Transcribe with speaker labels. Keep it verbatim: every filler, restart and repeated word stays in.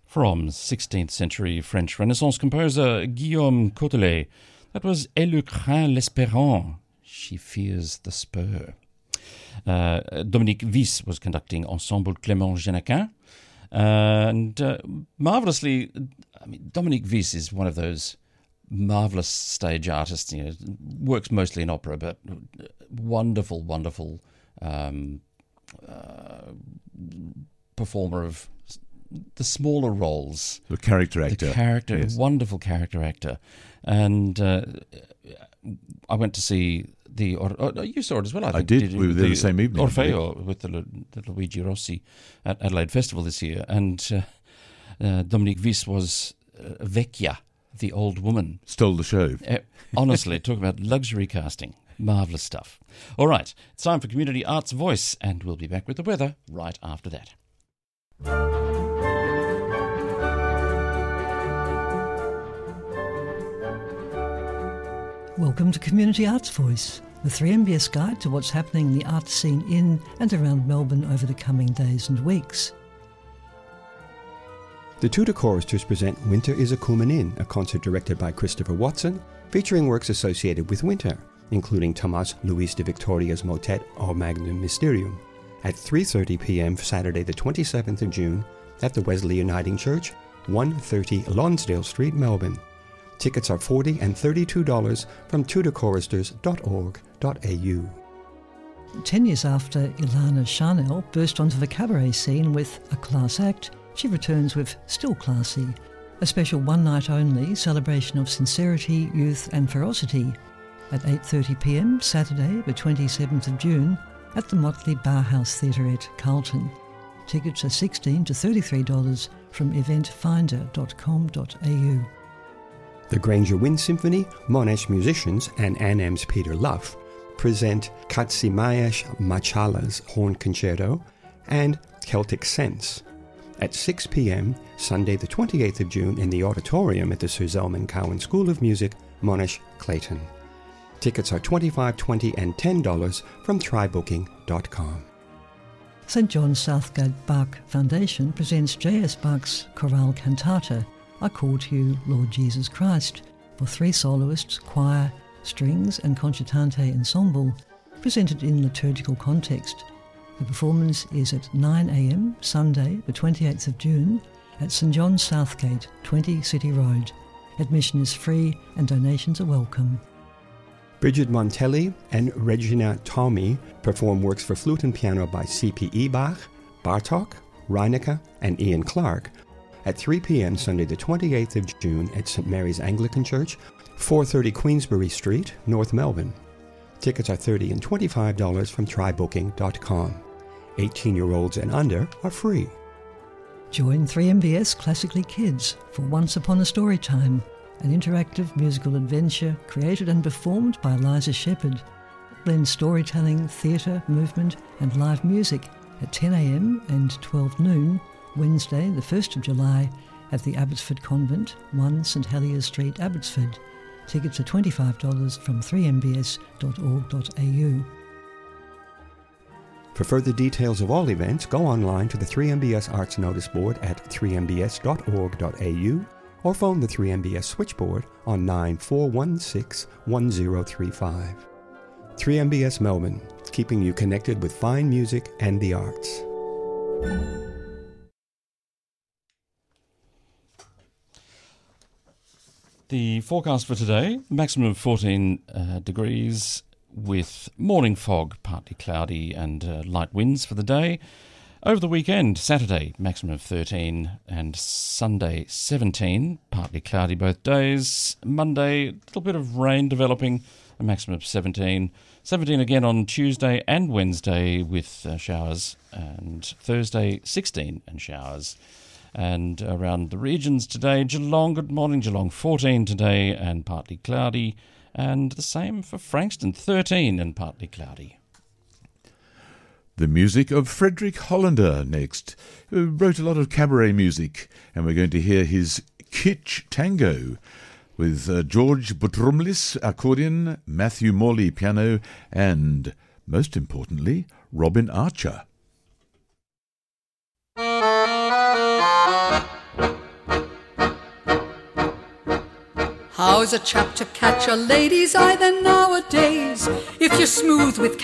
Speaker 1: From sixteenth century French Renaissance composer Guillaume Cotelet, that was Elle le craint l'espérant, she fears the spur. Uh, Dominique Wyss was conducting Ensemble Clément Genaquin, uh, and uh, marvellously, I mean, Dominique Wyss is one of those marvelous stage artists. You know, works mostly in opera, but wonderful, wonderful um, uh, performer of the smaller roles.
Speaker 2: The character actor.
Speaker 1: The character,
Speaker 2: yes.
Speaker 1: Wonderful character actor. And uh, I went to see the... Oh, you saw it as well, I think.
Speaker 2: I did. did we were there the, the same evening.
Speaker 1: Orfeo with the, the Luigi Rossi at Adelaide Festival this year. And uh, uh, Dominique Wyss was uh, Vecchia, the old woman.
Speaker 2: Stole the show.
Speaker 1: Uh, honestly, talk about luxury casting. Marvellous stuff. All right, it's time for Community Arts Voice, and we'll be back with the weather right after that.
Speaker 3: Welcome to Community Arts Voice, the three M B S guide to what's happening in the arts scene in and around Melbourne over the coming days and weeks.
Speaker 4: The Tudor Choristers present Winter is a Coomin' In, a concert directed by Christopher Watson, featuring works associated with winter, including Tomás Luis de Victoria's motet O Magnum Mysterium, at three thirty p.m. Saturday the twenty-seventh of June at the Wesley Uniting Church, one thirty Lonsdale Street, Melbourne. Tickets are forty dollars and thirty-two dollars from tudor choristers dot org dot a u.
Speaker 3: Ten years after Ilana Charnel burst onto the cabaret scene with A Class Act, she returns with Still Classy, a special one-night-only celebration of sincerity, youth and ferocity, at eight thirty p.m. Saturday the twenty-seventh of June at the Motley Barhouse Theatre at Carlton. Tickets are sixteen dollars to thirty-three dollars from event finder dot com dot a u.
Speaker 4: The Granger Wind Symphony, Monash Musicians and Ann M's Peter Luff present Katsimayash Machalah's Horn Concerto and Celtic Sense at six p.m. Sunday the twenty-eighth of June in the auditorium at the Sir Zelman Cowen School of Music, Monash, Clayton. Tickets are twenty-five dollars, twenty dollars and ten dollars from try booking dot com.
Speaker 3: Saint John Southgate Bach Foundation presents J S Bach's Chorale Cantata, I Call to You, Lord Jesus Christ, for three soloists, choir, strings and concertante ensemble, presented in liturgical context. The performance is at nine a.m. Sunday, the twenty-eighth of June, at St John Southgate, twenty City Road. Admission is free and donations are welcome.
Speaker 4: Bridget Montelli and Regina Tommy perform works for flute and piano by C P E Bach, Bartók, Reinecke and Ian Clark at three p.m. Sunday the twenty-eighth of June at Saint Mary's Anglican Church, four thirty Queensbury Street, North Melbourne. Tickets are thirty dollars and twenty-five dollars from try booking dot com. eighteen-year-olds and under are free.
Speaker 3: Join three M B S Classically Kids for Once Upon a Story Time, an interactive musical adventure created and performed by Eliza Shepherd. It blends storytelling, theatre, movement and live music at ten a.m. and twelve noon, Wednesday the first of July at the Abbotsford Convent, one St Heliers Street, Abbotsford. Tickets are twenty-five dollars from three m b s dot org dot a u.
Speaker 4: For further details of all events, go online to the three M B S Arts Notice Board at three m b s dot org dot a u or phone the three M B S switchboard on nine four one six one zero three five. three M B S Melbourne, keeping you connected with fine music and the arts.
Speaker 1: The forecast for today, maximum of fourteen uh, degrees with morning fog, partly cloudy and uh, light winds for the day. Over the weekend, Saturday, maximum of thirteen and Sunday seventeen, partly cloudy both days. Monday, a little bit of rain developing, a maximum of seventeen. seventeen again on Tuesday and Wednesday with uh, showers, and Thursday sixteen and showers. And around the regions today, Geelong, good morning, Geelong, fourteen today and partly cloudy. And the same for Frankston, thirteen and partly cloudy.
Speaker 2: The music of Frederick Hollander next, who wrote a lot of cabaret music, and we're going to hear his Kitsch Tango with uh, George Butrumlis accordion, Matthew Morley piano, and, most importantly, Robin Archer.
Speaker 5: How's a chap to catch a lady's eye then nowadays? If you're smooth with